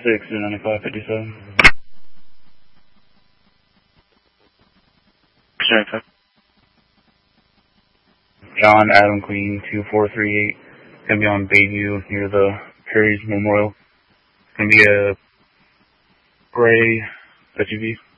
6 to 9557. Sure. John Adam Queen 2438. It's going to be on Bayview near the Perry's Memorial. It's going to be a gray SUV.